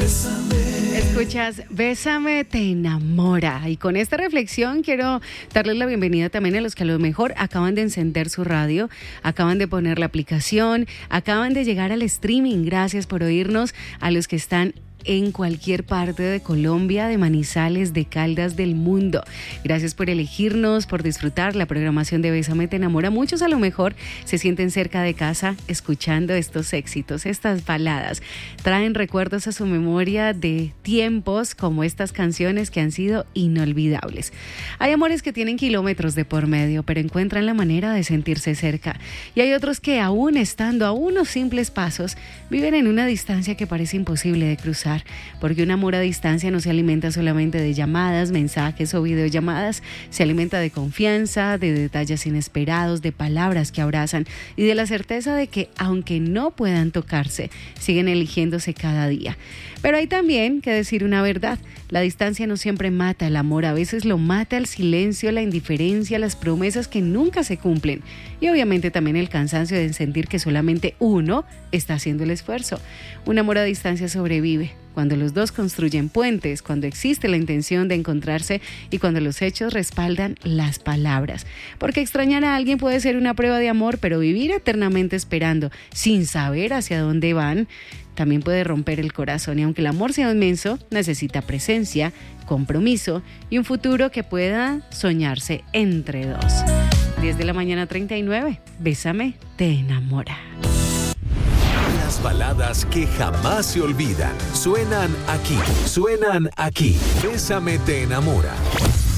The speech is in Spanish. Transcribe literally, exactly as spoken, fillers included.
Escuchas Bésame, te enamora. Y con esta reflexión quiero darles la bienvenida también a los que a lo mejor acaban de encender su radio, acaban de poner la aplicación, acaban de llegar al streaming. Gracias por oírnos. A los que están en cualquier parte de Colombia, de Manizales, de Caldas, del mundo. Gracias por elegirnos, por disfrutar la programación de Bésame te enamora. Muchos a lo mejor se sienten cerca de casa escuchando estos éxitos, estas baladas. Traen recuerdos a su memoria de tiempos como estas canciones que han sido inolvidables. Hay amores que tienen kilómetros de por medio, pero encuentran la manera de sentirse cerca. Y hay otros que aún estando a unos simples pasos, viven en una distancia que parece imposible de cruzar. Porque un amor a distancia no se alimenta solamente de llamadas, mensajes o videollamadas, se alimenta de confianza, de detalles inesperados, de palabras que abrazan y de la certeza de que aunque no puedan tocarse, siguen eligiéndose cada día. Pero hay también que decir una verdad, la distancia no siempre mata el amor, a veces lo mata el silencio, la indiferencia, las promesas que nunca se cumplen y obviamente también el cansancio de sentir que solamente uno está haciendo el esfuerzo. Un amor a distancia sobrevive cuando los dos construyen puentes, cuando existe la intención de encontrarse y cuando los hechos respaldan las palabras. Porque extrañar a alguien puede ser una prueba de amor, pero vivir eternamente esperando, sin saber hacia dónde van, también puede romper el corazón. Y aunque el amor sea inmenso, necesita presencia, compromiso y un futuro que pueda soñarse entre dos. diez de la mañana, treinta y nueve. Bésame, te enamora. Las baladas que jamás se olvidan suenan aquí, suenan aquí. Bésame, te enamora.